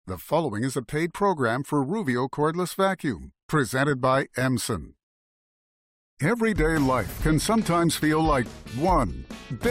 The following is a paid program for Ruvio Cordless Vacuum, presented by Emson. Everyday life can sometimes feel like one